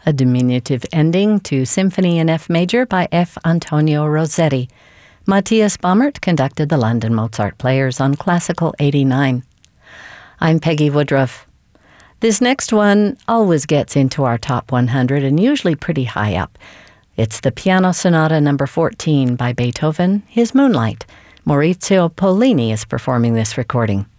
a diminutive ending to Symphony in F major by F. Antonio Rossetti. Matthias Baumert conducted the London Mozart Players on Classical 89. I'm Peggy Woodruff. This next one always gets into our top 100 and usually pretty high up. It's the Piano Sonata No. 14 by Beethoven, his Moonlight. Maurizio Pollini is performing this recording.